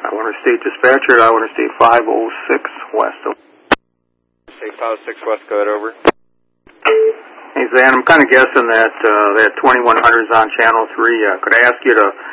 Iowa State Dispatcher at Iowa State 506 West. State 506 West, go ahead, over. Hey, Zan, I'm kind of guessing that that 2100 is on Channel 3. Could I ask you to